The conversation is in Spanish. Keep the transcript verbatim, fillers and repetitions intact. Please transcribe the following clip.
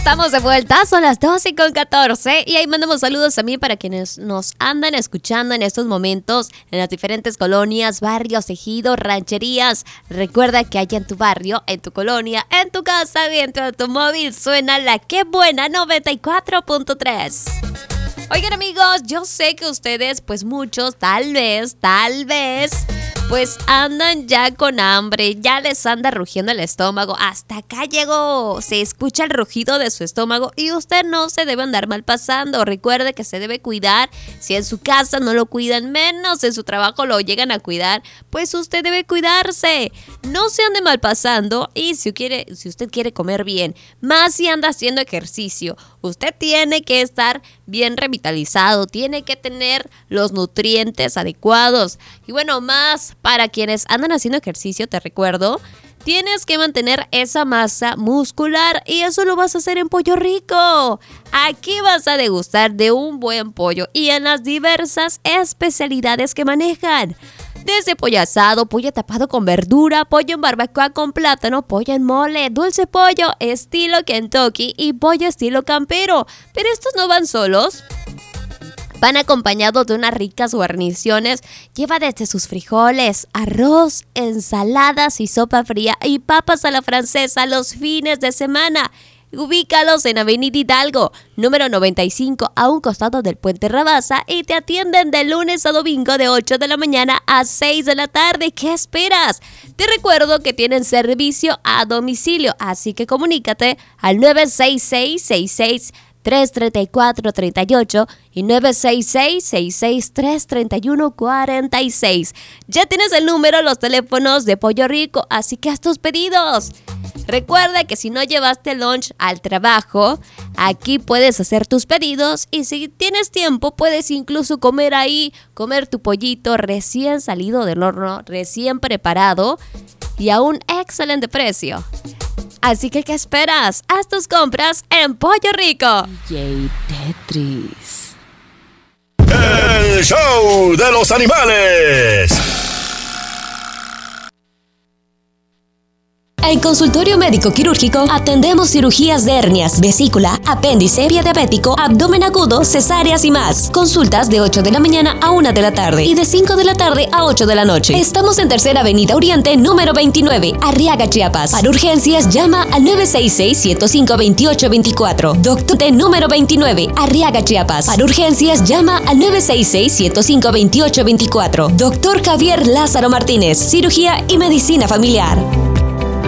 estamos de vuelta, son las doce con catorce y ahí mandamos saludos también para quienes nos andan escuchando en estos momentos en las diferentes colonias, barrios, ejidos, rancherías. Recuerda que allá en tu barrio, en tu colonia, en tu casa y en tu automóvil suena la que buena noventa y cuatro punto tres. Oigan amigos, yo sé que ustedes, pues muchos, tal vez, tal vez, pues andan ya con hambre, ya les anda rugiendo el estómago. Hasta acá llegó, se escucha el rugido de su estómago y usted no se debe andar mal pasando. Recuerde que se debe cuidar. Si en su casa no lo cuidan, menos en su trabajo lo llegan a cuidar, pues usted debe cuidarse. No se ande mal pasando y si, quiere, si usted quiere comer bien, más si anda haciendo ejercicio, usted tiene que estar bien revitalizado, tiene que tener los nutrientes adecuados. Y bueno, más para quienes andan haciendo ejercicio, te recuerdo, tienes que mantener esa masa muscular y eso lo vas a hacer en Pollo Rico. Aquí vas a degustar de un buen pollo y en las diversas especialidades que manejan. Desde pollo asado, pollo tapado con verdura, pollo en barbacoa con plátano, pollo en mole, dulce pollo estilo Kentucky y pollo estilo campero. Pero estos no van solos. Van acompañados de unas ricas guarniciones. Lleva desde sus frijoles, arroz, ensaladas y sopa fría y papas a la francesa los fines de semana. Ubícalos en Avenida Hidalgo, número noventa y cinco, a un costado del Puente Rabasa y te atienden de lunes a domingo de ocho de la mañana a seis de la tarde. ¿Qué esperas? Te recuerdo que tienen servicio a domicilio, así que comunícate al nueve seis seis, seis seis tres tres cuatro tres ocho y nueve seis seis, seis seis tres, tres uno cuatro seis. Ya tienes el número, los teléfonos de Pollo Rico, así que haz tus pedidos. Recuerda que si no llevaste lunch al trabajo, aquí puedes hacer tus pedidos y si tienes tiempo puedes incluso comer ahí, comer tu pollito recién salido del horno, recién preparado y a un excelente precio. Así que, ¿qué esperas? Haz tus compras en Pollo Rico. D J Tetris. El show de los animales. En Consultorio Médico Quirúrgico atendemos cirugías de hernias, vesícula, apéndice, pie diabético, abdomen agudo, cesáreas y más. Consultas de ocho de la mañana a una de la tarde y de cinco de la tarde a ocho de la noche. Estamos en Tercera Avenida Oriente, número veintinueve, Arriaga, Chiapas. Para urgencias, llama al nueve seis seis, ciento cinco, veintiocho veinticuatro. Doctor T número veintinueve, Arriaga, Chiapas. Para urgencias, llama al nueve seis seis, ciento cinco, veintiocho veinticuatro. Doctor Javier Lázaro Martínez, Cirugía y Medicina Familiar.